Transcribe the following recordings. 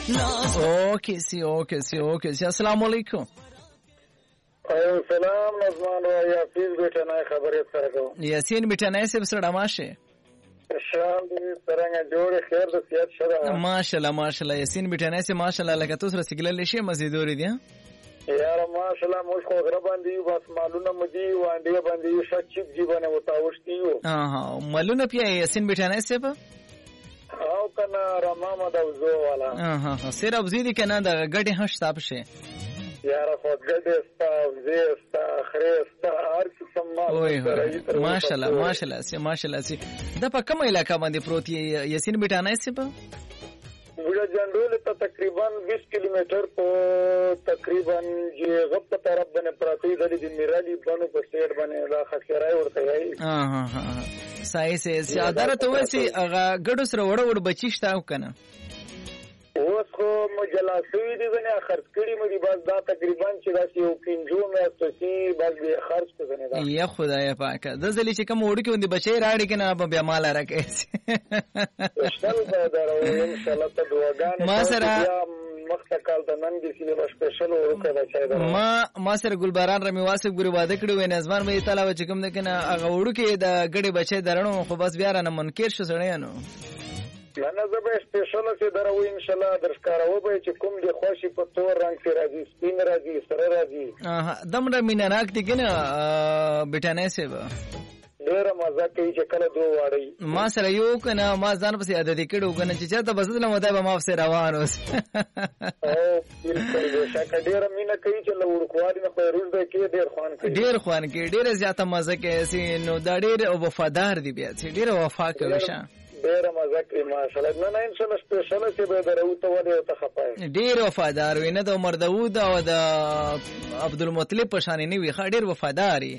اوکے سی السلام علیکم. سلام نظمان و یاسین بیٹھنای خبرې سره کوم. یاسین بیٹھنای سے سره ماشه شام دې څنګه جوړ خیر د سیادت شره. ماشاءالله یاسین بیٹھنای سے ماشاءالله لکه تاسو سره سګلل شي مزیدوري دي یاره ماشاءالله موږ خو غره باندې بس مالونه مدي وانډه باندې شچ جیبونه وتاوشتیو. مالونه پیا یاسین بیٹھنای سے په او کنه رمامه د وزو والا سره ابزیدی کنه د غډي هښ تاب شي یاره خو غډه استا زیستا خريستا هر څه ماشاءالله سي د په کومه علاقہ باندې پروت یاسین بیٹھنای سے په بوډا جنډول ته تقریبا 20 کیلومتر په تقریبا چې غب په طرف باندې پراتی د میرالي بانو په سیټ باندې لا خخیرای ورته وایي. صحیح سي زیادره ته وسی هغه ګډو سره وړ بچیشتا کنه اوس خو مجلاسوی دي نه خرڅ کړي مې بس دا تقریبا چې دا یو 15 میاشتې بس به خرڅ کړي دا یا خدای پاک د زلی چې کوم وړو کې وندي بچي راړي کنه به مال راکې ان شاء الله ته دعاګانې ما سره مختکل د نن دي چې سپیشل ورکه بچای دا ما سره ګلباران رمي واسف ګوري واده کړو وې نظمان مې تعالی چې کوم کنه هغه وړو کې د ګډي بچي درنو خو بس بیا رانه منکر شو سړی نو نه زبې سپیشل چې درو ان شاء الله درښکارو به چې کوم دی خوشي په تور رنگ کې راځي سپین راځي سره راځي دمره مینا راک دي کنه بیٹھنای سے ډېر مزه کوي چې کله دوه واړی ما سره یو کنه ما ځان پسې عادت کړو کنه چې چاته بزدل مده به ما په روان اوس او بالکل شکه ډېر مینا کوي چې لوړکوالي نه خو روز ده کې ډېر خوان کې ډېر زیاته مزه کوي نو دا ډېر وفادار دي بیا چې ډېر وفا کوي شه ډېر مزه کوي ماشاءالله نه ان شاء الله سپیشل چې به درو ته ولې ته خپای ډېر وفادار وینه د عمر داوود او د عبدالمطلب په شان نه وي ډېر وفاداري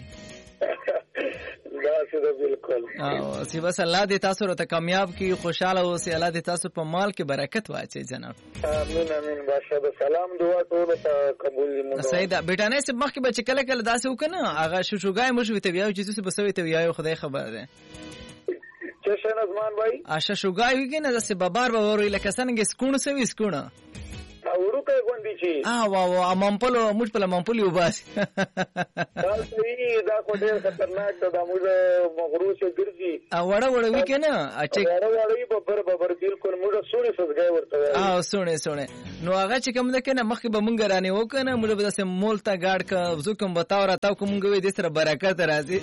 بالکل او سی بس الله دې تاسو ته کامیاب کی خوشاله اوسئ الله دې تاسو په مال کې برکت واچي جناب امين باشا سلام دعا ټول ته قبول دي سیدا بیٹانه سب مخ کې بچ کله داسې وکنه هغه شوشوګای مشو ته بیا چې څه بسوي ته بیا خدای خبر ده چې شنزمان بھائی آشا شوګای وګنه داسې ببار به ورې لکه څنګه سکون سوي سکونه اورو کوي غوندي چی وا مامپلو موږ په مامپلو وباس دا صحیح دا کو ډېر خطرناک دا موږ مغرور شه ګرځي وړه وکنه اچي وړه ببر بالکل موږ سونی سزګای ورته سونه نو هغه چې کوم ده کنه مخکې به مونږ رانه وکنه موږ به داسې مولتا گاډ کا زکم بتاو راته کوم وې د سره برکت راځي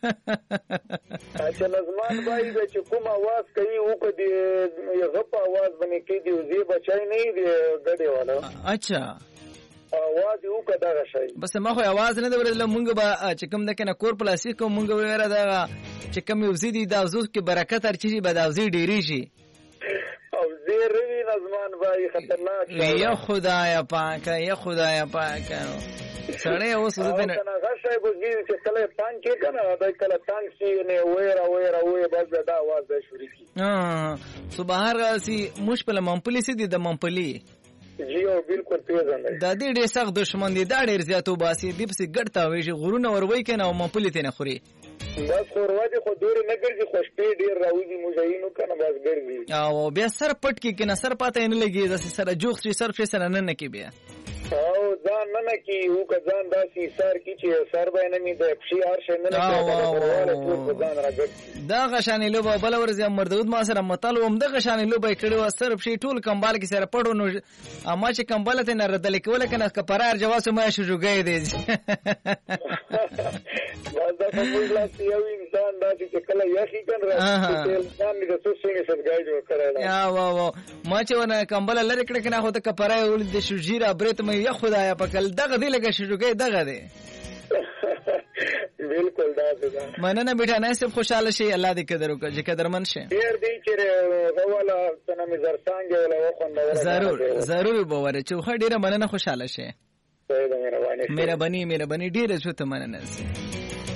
اچھا نظمان بھائی چې کوم आवाज کوي او کدي غپ आवाज باندې کې دی زی بچای نه دی ګډه والا اچھا आवाज یو کدا غشای بس ما خو आवाज نه درل مونږ به چې کوم ده کنه کور پلاستیک مونږ وره دا چې کوم وزیدي د اوزو کې برکت ارچی به د اوزي ډیری شي او زیروی نظمان بھائی خطرناک یا خدایا پاک سړی اوس زده نه غشای بوګی چې کله تان کې کنه دا کله تان شي نه وېرا بس دا आवाज د شوري کی صبح راځي مشپله منپلی سي د منپلی جیو بالکل پیژنه د دې ډېر سخت دشمن دي دا ډېر زیاتو باسي دی پسې ګټه وي غرونه وروي کنه او منپلی ته نه خوري بس خورواجه خو دور نه ګرځي خوشپې ډېر راوځي مجاهینو کنه بس ګرځي او بیا سر پټ کې کنه سر پاته نه لګي د سره جوخ شي سر په سره نه کې بیا او ځان نه کی او که ځان داسي سر کی چې سر به نه می د شي هر شي نه دا غشانې لوبه بل ورځ مردود ما سره مطالو هم د غشانې لوبه کړو سر په ټول کمبال کې سره پړو نو ما چې کمبال ته نه ردل کوله کنه کپرار جواز ما شوګې دی دا په موږ یو انسان داسې چې کله یخی کنه راځي انسان دې څه څه سګای جوړ کړل یا وا ما چې ونه کمبل لری کړه کنه هو ته کپرای ول د شوجیرا برت مې یا خدایا پکل دغه دی لګه شوګې دغه دی بالکل دا مننه بیٹانه سب خوشاله شي الله دې قدر وکړي چې قدرمن شي ډیر دی چې غواله څنګه مزر څنګه ولا وخوند ضرور به وره چې خو ډیره مننه خوشاله شي مهرباني ډیره شو ته مننه